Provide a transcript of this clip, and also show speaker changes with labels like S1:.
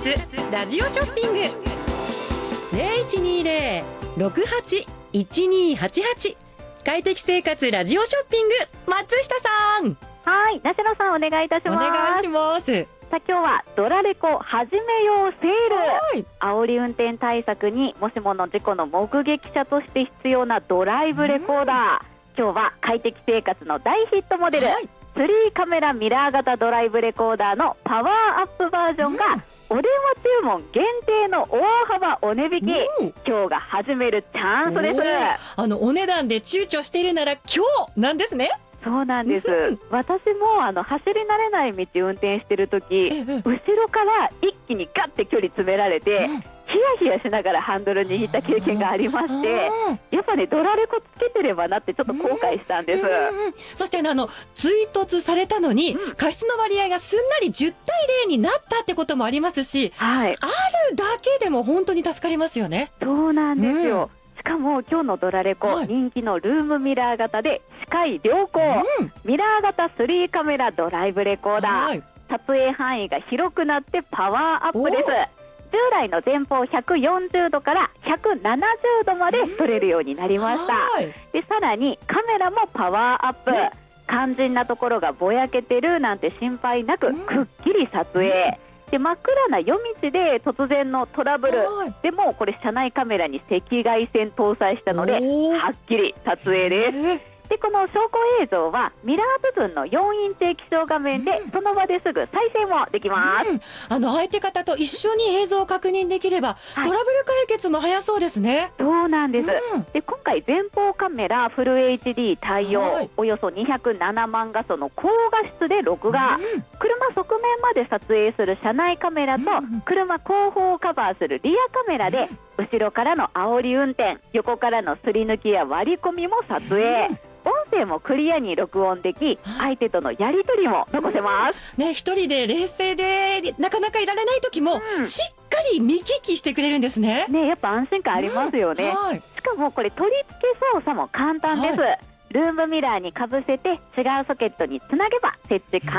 S1: 活ラジオショッピング 0120-68-1288 快適生活ラジオショッピング、松下さん。
S2: はい、梨野さんお願いいたします。
S1: お願いします。
S2: さあ今日はドラレコ始めようセール、煽り運転対策にもしもの事故の目撃者として必要なドライブレコーダー、今日は快適生活の大ヒットモデル、3カメラミラー型ドライブレコーダーのパワーアップバージョンがお電話注文限定の大幅お値引き、今日が始めるチャンスです。
S1: お値段で躊躇しているなら今日なんですね。
S2: そうなんです。私も走り慣れない道運転してるとき、後ろから一気にガッて距離詰められて、ヒヤヒヤしながらハンドル握った経験がありまして、やっぱねドラレコつけてればなってちょっと後悔したんです。
S1: そして追突されたのに過失の割合がすんなり10対0になったってこともありますし、あるだけでも本当に助かりますよね。
S2: そうなんですよ。しかも今日のドラレコ、人気のルームミラー型で視界良好、ミラー型3カメラドライブレコーダー、撮影範囲が広くなってパワーアップです。従来の前方140度から170度まで撮れるようになりました。でさらにカメラもパワーアップ、肝心なところがぼやけてるなんて心配なく、くっきり撮影で、真っ暗な夜道で突然のトラブルでもこれ車内カメラに赤外線搭載したのではっきり撮影です。でこの走行映像はミラー部分の4インチ液晶画面でその場ですぐ再生もできます。
S1: 相手方と一緒に映像を確認できれば、トラブル解決も早そうですね。
S2: そうなんです。で今回前方カメラフル HD 対応、およそ207万画素の高画質で録画、車側面まで撮影する車内カメラと車後方をカバーするリアカメラで後ろからの煽り運転、横からのすり抜きや割り込みも撮影、音声もクリアに録音でき、相手とのやり取りも残せます
S1: ね。一人で冷静でなかなかいられない時も、しっかり見聞きしてくれるんですね。
S2: やっぱ安心感ありますよね。しかもこれ取り付け操作も簡単です。ルームミラーにかぶせて違うソケットにつなげば設置完了。